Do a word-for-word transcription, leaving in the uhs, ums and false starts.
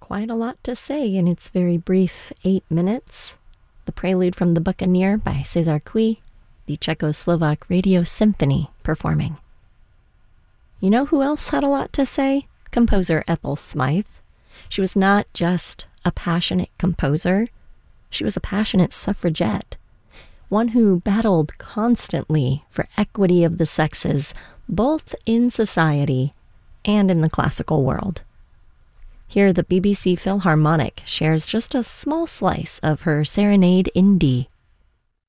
quite a lot to say in its very brief eight minutes. The Prelude from the Buccaneer by Cezar Cui, the Czechoslovak Radio Symphony performing. You know who else had a lot to say? Composer Ethel Smythe. She was not just a passionate composer, she was a passionate suffragette, one who battled constantly for equity of the sexes, both in society and in the classical world. Here, the B B C Philharmonic shares just a small slice of her Serenade in D,